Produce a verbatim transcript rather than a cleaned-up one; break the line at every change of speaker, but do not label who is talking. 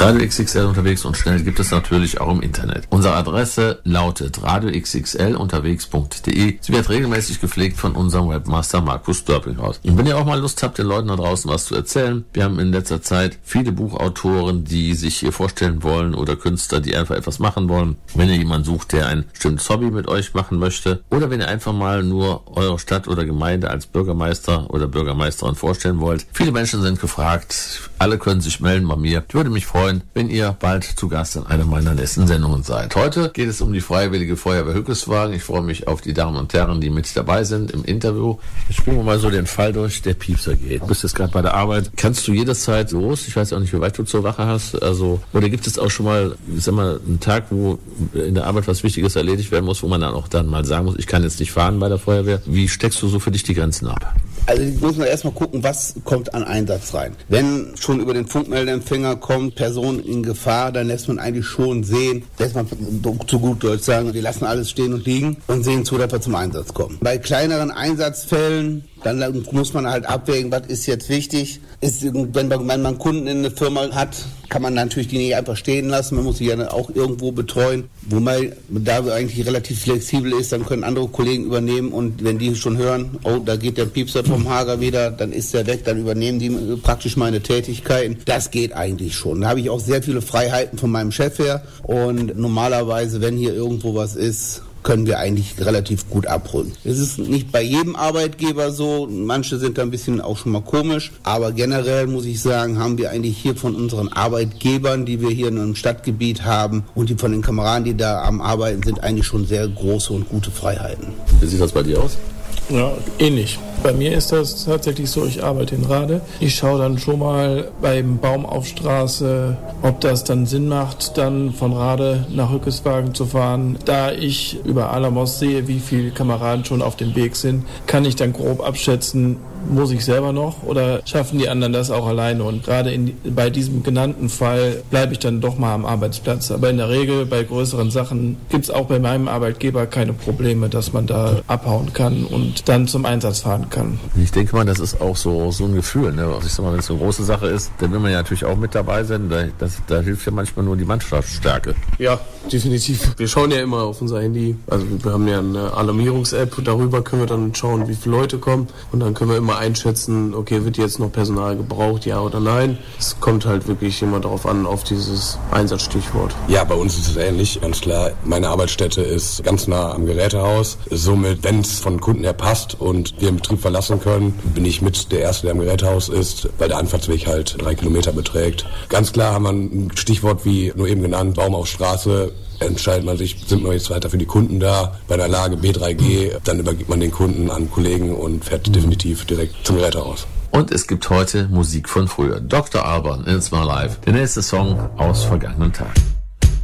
Radio X X L unterwegs und schnell gibt es natürlich auch im Internet. Unsere Adresse lautet radio x x l unterwegs punkt de. Sie wird regelmäßig gepflegt von unserem Webmaster Markus Dörpinghaus. Und wenn ihr auch mal Lust habt, den Leuten da draußen was zu erzählen, wir haben in letzter Zeit viele Buchautoren, die sich hier vorstellen wollen oder Künstler, die einfach etwas machen wollen. Wenn ihr jemanden sucht, der ein bestimmtes Hobby mit euch machen möchte oder wenn ihr einfach mal nur eure Stadt oder Gemeinde als Bürgermeister oder Bürgermeisterin vorstellen wollt. Viele Menschen sind gefragt, alle können sich melden bei mir. Ich würde mich freuen, wenn ihr bald zu Gast in einer meiner nächsten Sendungen seid. Heute geht es um die Freiwillige Feuerwehr Hückeswagen. Ich freue mich auf die Damen und Herren, die mit dabei sind im Interview. Ich spiele mal so den Fall durch, der Piepser geht. Du bist jetzt gerade bei der Arbeit. Kannst du jederzeit los? Ich weiß auch nicht, wie weit du zur Wache hast. Also, oder gibt es auch schon mal, ich sag mal, einen Tag, wo in der Arbeit was Wichtiges erledigt werden muss, wo man dann auch dann mal sagen muss, ich kann jetzt nicht fahren bei der Feuerwehr. Wie steckst du so für dich die Grenzen ab?
Also muss man erstmal gucken, was kommt an Einsatz rein. Wenn schon über den Funkmeldeempfänger kommt, Person in Gefahr, dann lässt man eigentlich schon sehen, lässt man zu gut Deutsch sagen, wir lassen alles stehen und liegen und sehen zu, dass wir zum Einsatz kommen. Bei kleineren Einsatzfällen, dann muss man halt abwägen, was ist jetzt wichtig. Ist, wenn man einen Kunden in einer Firma hat, kann man natürlich die nicht einfach stehen lassen. Man muss sie ja auch irgendwo betreuen. Wo man da eigentlich relativ flexibel ist, dann können andere Kollegen übernehmen und wenn die schon hören, oh, da geht der Piepser vom Hager wieder, dann ist der weg, dann übernehmen die praktisch meine Tätigkeiten. Das geht eigentlich schon. Da habe ich auch sehr viele Freiheiten von meinem Chef her und normalerweise, wenn hier irgendwo was ist, können wir eigentlich relativ gut abholen. Es ist nicht bei jedem Arbeitgeber so, manche sind da ein bisschen auch schon mal komisch, aber generell muss ich sagen, haben wir eigentlich hier von unseren Arbeitgebern, die wir hier in einem Stadtgebiet haben und die von den Kameraden, die da am Arbeiten sind, eigentlich schon sehr große und gute Freiheiten.
Wie sieht das bei dir aus?
Ja, ähnlich. Bei mir ist das tatsächlich so, ich arbeite in Rade. Ich schaue dann schon mal beim Baum auf Straße, ob das dann Sinn macht, dann von Rade nach Hückeswagen zu fahren. Da ich über Alamos sehe, wie viele Kameraden schon auf dem Weg sind, kann ich dann grob abschätzen, muss ich selber noch oder schaffen die anderen das auch alleine? Und gerade in, bei diesem genannten Fall bleibe ich dann doch mal am Arbeitsplatz. Aber in der Regel bei größeren Sachen gibt es auch bei meinem Arbeitgeber keine Probleme, dass man da abhauen kann und dann zum Einsatz fahren kann.
Ich denke mal, das ist auch so, so ein Gefühl. Ne? Also ich sag mal, wenn es eine große Sache ist, dann will man ja natürlich auch mit dabei sein. Da, das, da hilft ja manchmal nur die Mannschaftsstärke.
Ja, definitiv. Wir schauen ja immer auf unser Handy. Also wir haben ja eine Alarmierungs-App. Darüber können wir dann schauen, wie viele Leute kommen. Und dann können wir immer einschätzen, okay, wird jetzt noch Personal gebraucht, ja oder nein. Es kommt halt wirklich immer darauf an, auf dieses Einsatzstichwort.
Ja, bei uns ist es ähnlich, ganz klar. Meine Arbeitsstätte ist ganz nah am Gerätehaus. Somit, wenn es von Kunden her passt und wir den Betrieb verlassen können, bin ich mit der Erste, der im Gerätehaus ist, weil der Anfahrtsweg halt drei Kilometer beträgt. Ganz klar haben wir ein Stichwort, wie nur eben genannt, Baum auf Straße. Entscheidet man sich, sind wir jetzt weiter für die Kunden da. Bei der Lage B drei G, dann übergibt man den Kunden an Kollegen und fährt definitiv direkt zum Gerätehaus.
Und es gibt heute Musik von früher. Doktor Alban, It's My Life. Der nächste Song aus vergangenen Tagen.